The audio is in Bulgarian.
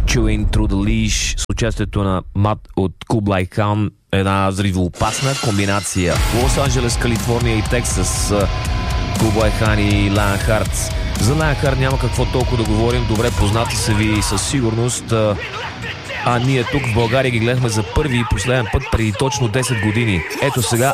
Chewing Through the Leash с участието на Мат от Кублай Хан. Една взривоопасна комбинация. Лос-Анджелес, Калифорния и Тексас. Кублай Хан и Лайън Харт. За Лайън Харт няма какво толкова да говорим. Добре познати са ви със сигурност. А ние тук в България ги гледахме за първи и последен път преди точно 10 години. Ето сега